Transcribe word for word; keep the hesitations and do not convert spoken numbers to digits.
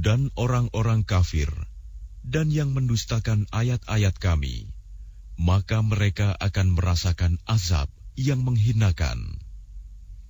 dan orang-orang kafir, dan yang mendustakan ayat-ayat kami, maka mereka akan merasakan azab yang menghinakan.